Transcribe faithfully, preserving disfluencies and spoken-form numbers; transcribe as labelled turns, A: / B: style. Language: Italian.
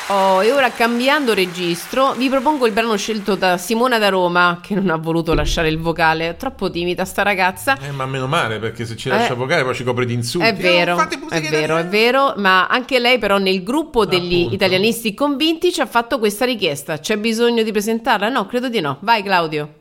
A: Oh, e ora cambiando registro vi propongo il brano scelto da Simona da Roma, che non ha voluto lasciare il vocale. È troppo timida sta ragazza.
B: Eh, ma meno male, perché se ci lascia
A: Eh,
B: vocale poi ci copre di insulti.
A: È vero,
B: Eh, fate
A: è
B: musica
A: vero, è
B: italiana.
A: vero, ma anche lei però nel gruppo degli
B: Appunto.
A: italianisti convinti ci ha fatto questa richiesta. C'è bisogno di presentarla? No, credo di no. Vai Claudio.